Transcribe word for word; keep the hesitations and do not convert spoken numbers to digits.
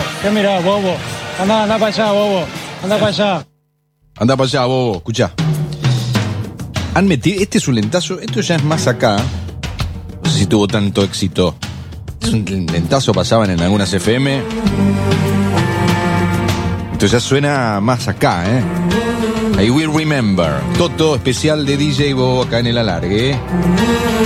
¿Qué mirá, bobo? Anda, anda para allá, bobo. Anda para allá. Anda para allá, bobo. Escuchá. Han metido... Este es un lentazo. Esto ya es más acá. No sé si tuvo tanto éxito. Es un lentazo, pasaban en algunas F M. Esto ya suena más acá, ¿eh? I Will Remember. Toto especial de D J Bobo acá en el alargue.